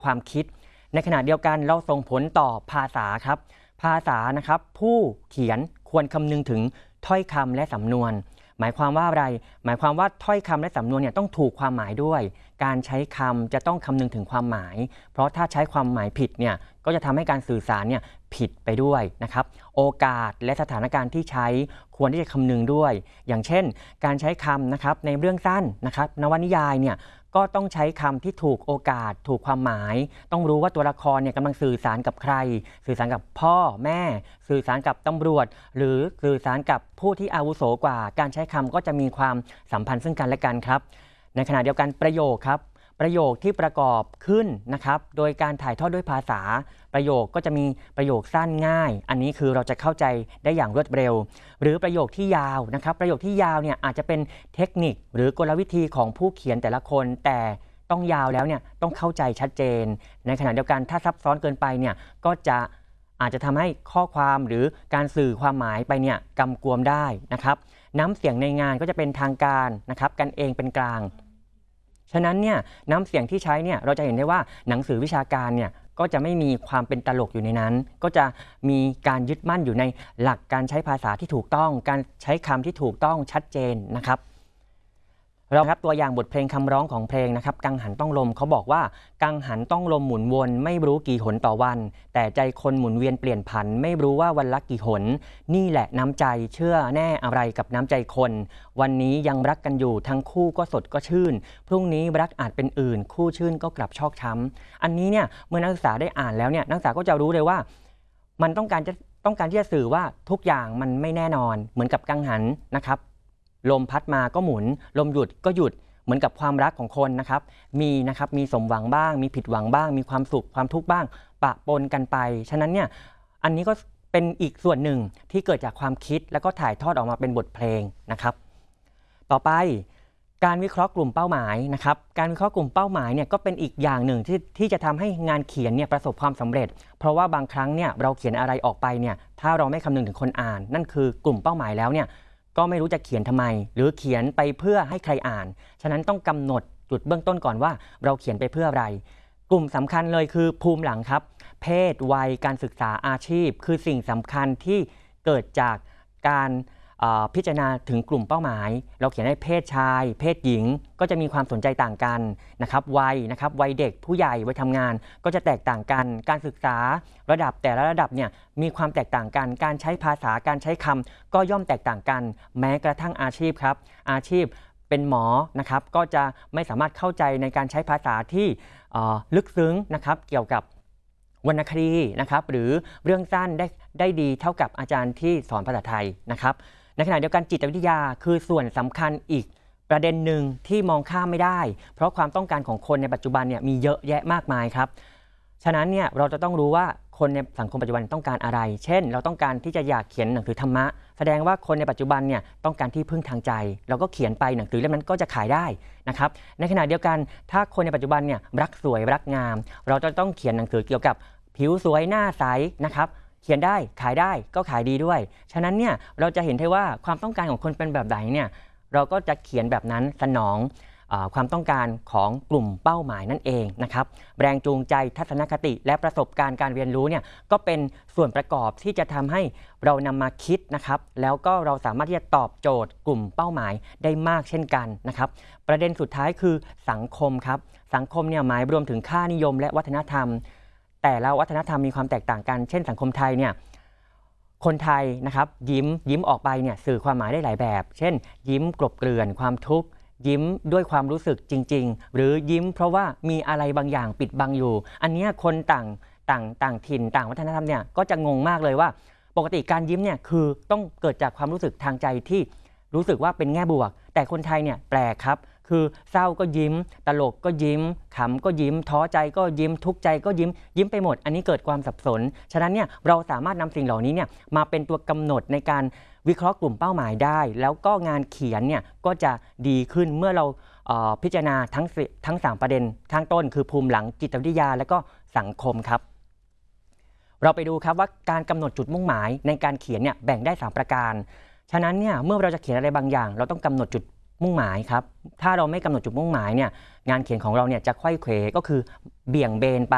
ความคิดในขณะเดียวกันเราส่งผลต่อภาษาครับภาษานะครับผู้เขียนควรคำนึงถึงถ้อยคำและสำนวนหมายความว่าอะไรหมายความว่าถ้อยคำและสำนวนเนี่ยต้องถูกความหมายด้วยการใช้คำจะต้องคำนึงถึงความหมายเพราะถ้าใช้ความหมายผิดเนี่ยก็จะทำให้การสื่อสารเนี่ยผิดไปด้วยนะครับโอกาสและสถานการณ์ที่ใช้ควรที่จะคำนึงด้วยอย่างเช่นการใช้คำนะครับในเรื่องสั้นนะครับนวนิยายเนี่ยก็ต้องใช้คำที่ถูกโอกาสถูกความหมายต้องรู้ว่าตัวละครเนี่ยกำลังสื่อสารกับใครสื่อสารกับพ่อแม่สื่อสารกับตำรวจหรือสื่อสารกับผู้ที่อาวุโสกว่าการใช้คำก็จะมีความสัมพันธ์ซึ่งกันและกันครับในขณะเดียวกันประโยคครับประโยคที่ประกอบขึ้นนะครับโดยการถ่ายทอดด้วยภาษาประโยคก็จะมีประโยคสั้นง่ายอันนี้คือเราจะเข้าใจได้อย่างรวดเร็วหรือประโยคที่ยาวนะครับประโยคที่ยาวเนี่ยอาจจะเป็นเทคนิคหรือกลวิธีของผู้เขียนแต่ละคนแต่ต้องยาวแล้วเนี่ยต้องเข้าใจชัดเจนในขณะเดียวกันถ้าซับซ้อนเกินไปเนี่ยก็จะอาจจะทำให้ข้อความหรือการสื่อความหมายไปเนี่ยกำกวมได้นะครับน้ำเสียงในงานก็จะเป็นทางการนะครับกันเองเป็นกลางฉะนั้นเนี่ยน้ำเสียงที่ใช้เนี่ยเราจะเห็นได้ว่าหนังสือวิชาการเนี่ยก็จะไม่มีความเป็นตลกอยู่ในนั้นก็จะมีการยึดมั่นอยู่ในหลักการใช้ภาษาที่ถูกต้องการใช้คำที่ถูกต้องชัดเจนนะครับเราครับตัวอย่างบทเพลงคำร้องของเพลงนะครับกังหันต้องลมเขาบอกว่ากังหันต้องลมหมุนวนไม่รู้กี่หนต่อวันแต่ใจคนหมุนเวียนเปลี่ยนผันไม่รู้ว่าวันละกี่หนนี่แหละน้ำใจเชื่อแน่อะไรกับน้ำใจคนวันนี้ยังรักกันอยู่ทั้งคู่ก็สดก็ชื่นพรุ่งนี้รักอาจเป็นอื่นคู่ชื่นก็กลับชอกช้ำอันนี้เนี่ยเมื่อนักศึกษาได้อ่านแล้วเนี่ยนักศึกษาก็จะรู้เลยว่ามันต้องการที่จะสื่อว่าทุกอย่างมันไม่แน่นอนเหมือนกับกังหันนะครับลมพัดมาก็หมุนลมหยุดก็หยุดเหมือนกับความรักของคนนะครับมีสมหวังบ้างมีผิดหวังบ้างมีความสุขความทุกข์บ้างปะปนกันไปฉะนั้นเนี่ยอันนี้ก็เป็นอีกส่วนหนึ่งที่เกิดจากความคิดแล้วก็ถ่ายทอดออกมาเป็นบทเพลงนะครับต่อไปการวิเคราะห์กลุ่มเป้าหมายนะครับการวิเคราะห์กลุ่มเป้าหมายเนี่ยก็เป็นอีกอย่างหนึ่งที่จะทำให้งานเขียนเนี่ยประสบความสำเร็จเพราะว่าบางครั้งเนี่ยเราเขียนอะไรออกไปเนี่ยถ้าเราไม่คำนึงถึงคนอ่านนั่นคือกลุ่มเป้าหมายแล้วเนี่ยก็ไม่รู้จะเขียนทำไมหรือเขียนไปเพื่อให้ใครอ่านฉะนั้นต้องกำหนดจุดเบื้องต้นก่อนว่าเราเขียนไปเพื่ออะไรกลุ่มสำคัญเลยคือภูมิหลังครับเพศวัยการศึกษาอาชีพคือสิ่งสำคัญที่เกิดจากการพิจารณาถึงกลุ่มเป้าหมายเราเขียนให้เพศชายเพศหญิงก็จะมีความสนใจต่างกันนะครับวัยเด็กผู้ใหญ่วัยทำงานก็จะแตกต่างกันการศึกษาระดับแต่ละระดับเนี่ยมีความแตกต่างกันการใช้ภาษาการใช้คำก็ย่อมแตกต่างกันแม้กระทั่งอาชีพครับอาชีพเป็นหมอนะครับก็จะไม่สามารถเข้าใจในการใช้ภาษาที่ลึกซึ้งนะครับเกี่ยวกับวรรณคดีนะครับหรือเรื่องสั้นได้ดีเท่ากับอาจารย์ที่สอนภาษาไทยนะครับในขณะเดียวกันจิตวิทยาคือส่วนสำคัญอีกประเด็นหนึ่งที่มองข้ามไม่ได้เพราะความต้องการของคนในปัจจุบันเนี่ยมีเยอะแยะมากมายครับฉะนั้นเนี่ยเราจะต้องรู้ว่าคนในสังคมปัจจุบันต้องการอะไรเช่นเราต้องการที่จะอยากเขียนหนังสือธรรมะแสดงว่าคนในปัจจุบันเนี่ยต้องการที่พึ่งทางใจเราก็เขียนไปหนังสือเล่มนั้นก็จะขายได้นะครับในขณะเดียวกันถ้าคนในปัจจุบันเนี่ยรักสวยรักงามเราจะต้องเขียนหนังสือเกี่ยวกับผิวสวยหน้าใสนะครับเขียนได้ขายได้ก็ขายดีด้วยฉะนั้นเนี่ยเราจะเห็นได้ว่าความต้องการของคนเป็นแบบไหนเนี่ยเราก็จะเขียนแบบนั้นสนองความต้องการของกลุ่มเป้าหมายนั่นเองนะครับแรงจูงใจทัศนคติและประสบการณ์การเรียนรู้เนี่ยก็เป็นส่วนประกอบที่จะทำให้เรานำมาคิดนะครับแล้วก็เราสามารถที่จะตอบโจทย์กลุ่มเป้าหมายได้มากเช่นกันนะครับประเด็นสุดท้ายคือสังคมครับสังคมเนี่ยหมายรวมถึงค่านิยมและวัฒนธรรมแต่ละวัฒนธรรมมีความแตกต่างกันเช่นสังคมไทยเนี่ยคนไทยนะครับยิ้มออกไปเนี่ยสื่อความหมายได้หลายแบบเช่นยิ้มกลบเกลื่อนความทุกข์ยิ้มด้วยความรู้สึกจริงๆหรือยิ้มเพราะว่ามีอะไรบางอย่างปิดบังอยู่อันนี้คนต่างถิ่นต่างวัฒนธรรมเนี่ยก็จะงงมากเลยว่าปกติการยิ้มเนี่ยคือต้องเกิดจากความรู้สึกทางใจที่รู้สึกว่าเป็นแง่บวกแต่คนไทยเนี่ยแปลกครับคือเศร้าก็ยิ้มตลกก็ยิ้มขำก็ยิ้มท้อใจก็ยิ้มทุกข์ใจก็ยิ้มไปหมดอันนี้เกิดความสับสนฉะนั้นเนี่ยเราสามารถนำสิ่งเหล่านี้เนี่ยมาเป็นตัวกำหนดในการวิเคราะห์กลุ่มเป้าหมายได้แล้วก็งานเขียนเนี่ยก็จะดีขึ้นเมื่อเราพิจารณาทั้ง3ประเด็นข้างต้นคือภูมิหลังจิตวิทยาและก็สังคมครับเราไปดูครับว่าการกำหนดจุดมุ่งหมายในการเขียนเนี่ยแบ่งได้3ประการฉะนั้นเนี่ยเมื่อเราจะเขียนอะไรบางอย่างเราต้องกำหนดจุดมุ่งหมายครับถ้าเราไม่กำหนดจุดมุ่งหมายเนี่ยงานเขียนของเราเนี่ยจะไขว้เขวก็คือเบี่ยงเบนไป